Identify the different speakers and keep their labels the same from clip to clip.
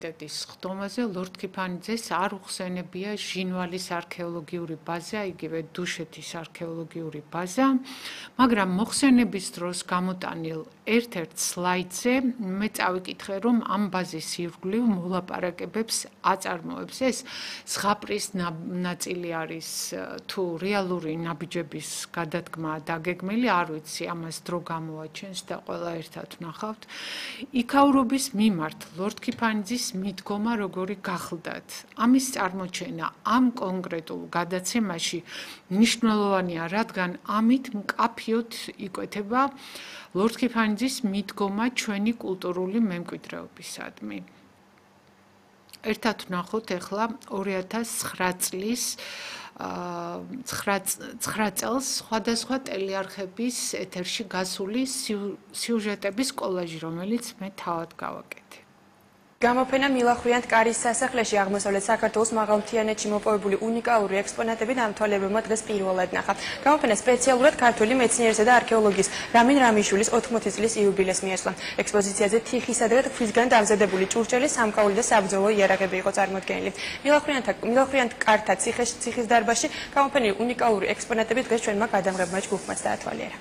Speaker 1: ხდომაზე ლორდ ქიფანიძეს არ უხსენებია ჟინვალის არქეოლოგიური ბაზა, იგივე დუშეთის არქეოლოგიური ბაზა, მაგრამ მოხსენების დროს გამოტანილ ერთ-ერთ სლაიდზე მე წავიკითხე, რომ ამ ბაზის ირგვლივ მოლაპარაკებებს აწარმოებს. ეს ზღაპრის ნაწილი არის თუ რეალური ნაბიჯების გადადგმა დაგეგმილი, არ ვიცი, ამას დრო გამოაჩენს და ყველა ერთად ვნახავთ. იქაურობის მიმართ ლორდ ქიფანიძის მიდგომა როგორი გახლდათ. ამის წარმოჩენა ამ კონკრეტულ გადაცემაში მნიშვნელოვანია, რადგან ამით მკაფიოდ იკვეთება ლორდ ქიფანიძის მიდგომა ჩვენი კულტურული მემკვიდრეობისადმი. ერთად ვნახოთ ახლა 2009 წლის 9 წელს სხვადასხვა ტელეარხების ეთერში გასული სიუჟეტების კოლაჟი, რომელიც მე თავად გავაკეთე.
Speaker 2: გამოფენა მილახვიანთ კარის სასახლეში აღმოსავლეთ საქართველოს მაღალმთიანეთში მოპოვებული უნიკალური ექსპონატები დამთვალიერებელმა დღეს პირველად ნახა. გამოფენა სპეციალურად ქართველი მეცნიერისა და არქეოლოგის რამინ რამიშვილის 80 წლის იუბილეს მიესწრო. ექსპოზიციაზე თიხისა და ქვისგან დამზადებული ჭურჭელი, სამკაული და საბრძოლო იარაღები იყო წარმოდგენილი. მილახვიანთ კართა ციხის დარბაზში გამოფენილი უნიკალური ექსპონატები დღეს ჩვენმა გადამღებმა ჯგუფმაც დაათვალიერა.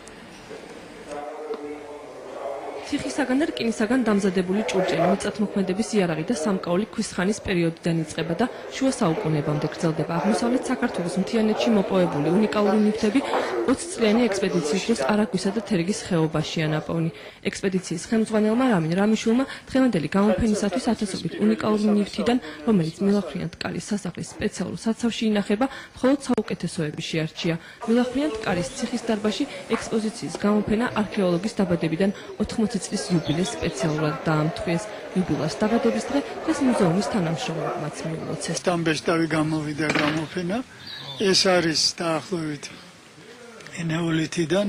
Speaker 2: თიხისაგან და რკინისაგან დამზადებული ჭურჭელი, მიწათმოქმედების იარაღი და სამკაული ქვის ხანის პერიოდიდან იწყება და შუა საუკუნეებამდე გრძელდება. აღმოსავლეთ საქართველოს მთიანეთში მოპოვებული უნიკალური ნივთები 20 წლიანი ექსპედიციის დროს არაგვისა და თერგის ხეობაშია ნაპოვნი. ექსპედიციის ხელმძღვანელმა რამინ რამიშვილმა დღევანდელი გამოფენისათვის ათასობით უნიკალური ნივთიდან, რომელიც მილახვიანთ კარის სასახლის სპეციალურ საცავში ინახება, მხოლოდ საუკეთესოები შეარჩია. მილახვიანთ კარის ციხის დარბაზში ექსპოზიციის გამოფენა არქეოლოგის დაბადებიდან 80 წლის იუბილეს სპეციალურად დაამთხვიეს. იუბილეს დაბადების დღე დღეს მუზეუმის თანამშრომლებმაც მიულოცეს.
Speaker 3: სტამბეშტავი გამოვიდა გამოფენა. ეს არის დაახლოებით ნეოლითიდან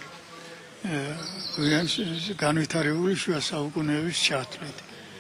Speaker 3: განვითარებული შუა საუკუნეების ჩათვლით.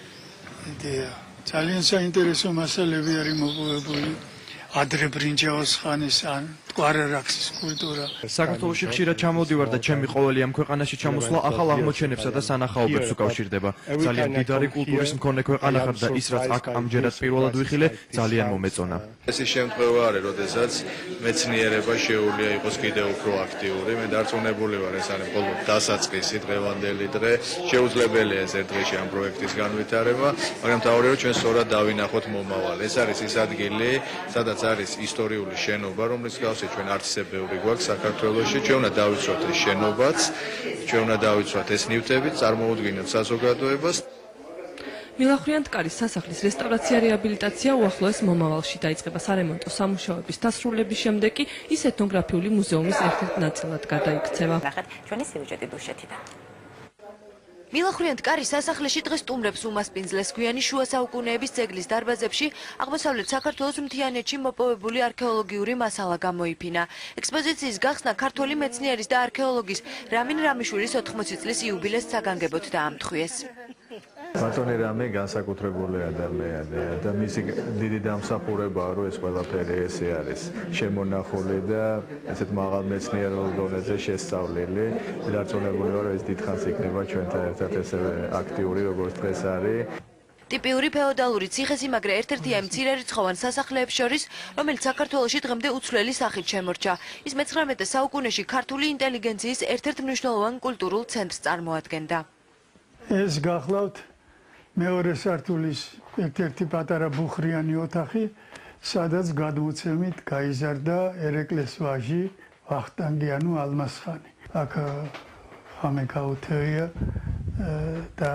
Speaker 3: ძალიან საინტერესო მასალები არის მოპოვებული. ადრე ბრინჯაოს ხანის ან მტკვარ-არაქსის კულტურა.
Speaker 4: საქართველოში ხშირად ჩამოვდივარ და ჩემი ყოველი ამ ქვეყანაში ჩამოსვლა ახალ აღმოჩენებსა და სანახაობებს უკავშირდება. ძალიან დიდარი კულტურის მქონე ქვეყანა ხარ და ის რაც აქ ამჯერად პირველად ვიხილე, ძალიან მომეწონა.
Speaker 5: ეს ის შემთხვევა არის, როდესაც მეცნიერება შეუძლია იყოს კიდევ უფრო აქტიური. მე დარწმუნებული ვარ, ეს არის მხოლოდ დასაწყისი დღევანდელი დღე. შეუძლებელია ეს ერთ დღეში ამ პროექტის განვითარება, მაგრამ თავი რომ ჩვენ სწორად დავინახოთ მომავალი. ეს არის ის ადგილი, სადაც არის ისტორიული შენობა, რომლის გასწავლით ჩვენ არც ისე ბევრი გვაქვს საქართველოში. ჩვენ უნდა დავიცვათ ეს შენობაც, ჩვენ უნდა დავიცვათ ეს ნივთები, წარმოვუდგინოთ საზოგადოებას.
Speaker 2: მილახვიანთ კარის სასახლის რესტავრაცია რეაბილიტაცია უახლოეს მომავალში დაიწყება. სარემონტო სამუშაოების დასრულების შემდეგ კი ის ეთნოგრაფიული მუზეუმის ერთ-ერთ ნაწილად გადაიქცევა.
Speaker 6: ნახეთ ჩვენი სიუჟეტი დუშეთიდან. მილახვიანთ კარის სასახლეში დღეს სტუმრებს უმასპინძლეს გვიანი შუა საუკუნეების ძეგლის დარბაზებში აღმოსავლეთ საქართველოს მთიანეთში მოპოვებული არქეოლოგიური მასალა გამოიფინა. ექსპოზიციის გახსნა ქართველი მეცნიერის და არქეოლოგის რამინ რამიშვილის 80 წლის იუბილეს საგანგებოდ დაამთხვიეს.
Speaker 7: ბატონი რამე განსაკუთრებული ადამიანია და მისი დიდი დამსახურებაა, რომ ეს ყველაფერი ესე არის შემონახული და ესეთ მაღალ მეცნიერულ დონეზე შესწავლილი. დარწმუნებული ვარ, ეს დიდხანს იქნება ჩვენთან ერთად ესევე აქტიური, როგორც დღეს არის.
Speaker 6: ტიპიური ფეოდალური ციხესიმაგრე ერთ-ერთია იმ მცირერიცხოვან სასახლეებს შორის, რომელიც საქართველოში დღემდე უცვლელი სახით შემორჩა. ის მე-19 საუკუნეში ქართული ინტელიგენციის ერთ-ერთ მნიშვნელოვან კულტურულ ცენტრს წარმოადგენდა.
Speaker 3: ეს გახლავთ მეორე სართულის ერთ-ერთი პატარა ბუხრიანი ოთახი, სადაც გადმოცემით გაიზარდა ერეკლეს ვაჟი ვახტანგიანო ალმასხანი. აქ ხამე გაუთევია და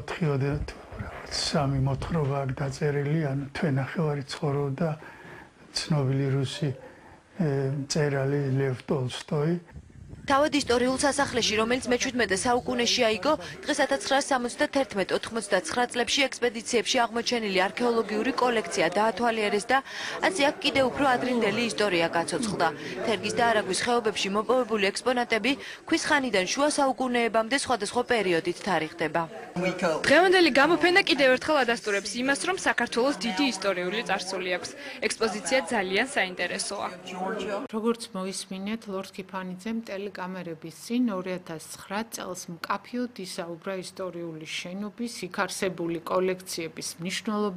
Speaker 3: 4-3 მოთხრობა აქ დაწერილი, ანუ თვენახევარი ცხოვრობდა ცნობილი რუსი მწერალი ლევ ტოლსტოი.
Speaker 6: თავად ისტორიულ სასახლეში, რომელიც მე-17 საუკუნეში აიგო, დღეს 1971-99 წლებში ექსპედიციებში აღმოჩენილი არქეოლოგიური კოლექცია დაათვალიერეს და ასე აქ კიდევ უფრო ადრინდელი ისტორია გაცოცხლდა. თერგის და არაგვის ხეობებში მოპოვებული ექსპონატები ქვის ხანიდან შუა საუკუნეებამდე სხვადასხვა პერიოდით თარიღდება.
Speaker 2: დღევანდელი გამოფენა კიდევ ერთხელ ადასტურებს იმას, რომ საქართველოს დიდი ისტორიული წარსული აქვს. ექსპოზიცია ძალიან საინტერესოა.
Speaker 1: როგორც მოისმინეთ, ლორდ ქიფანიძემ ტელეკამერების წინ 2009 წელს მკაფიოდ ისაუბრა ისტორიული შენობის, იქ არსებული კოლექციების მნიშვნელობაზე.